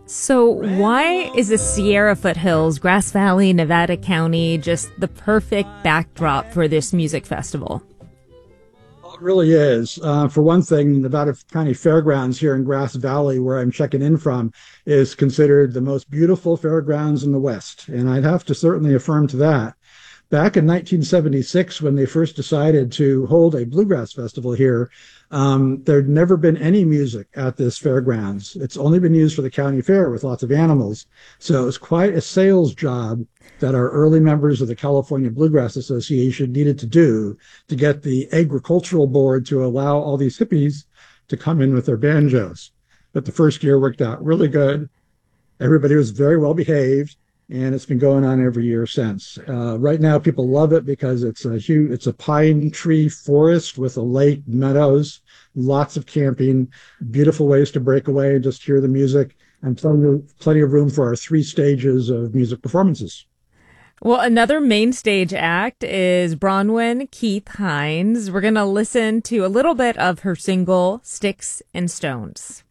So why is the Sierra Foothills, Grass Valley, Nevada County just the perfect backdrop for this music festival? It really is. For one thing, Nevada County Fairgrounds here in Grass Valley, where I'm checking in from, is considered the most beautiful fairgrounds in the West. And I'd have to certainly affirm to that. Back in 1976, when they first decided to hold a bluegrass festival here, there'd never been any music at this fairgrounds. It's only been used for the county fair with lots of animals. So it was quite a sales job that our early members of the California Bluegrass Association needed to do to get the agricultural board to allow all these hippies to come in with their banjos. But the first year worked out really good. Everybody was very well behaved, and it's been going on every year since. Right now, people love it because it's a pine tree forest with a lake, meadows, lots of camping, beautiful ways to break away and just hear the music, and plenty of room for our 3 stages of music performances. Well, another main stage act is Bronwyn Keith Hines. We're going to listen to a little bit of her single, Sticks and Stones.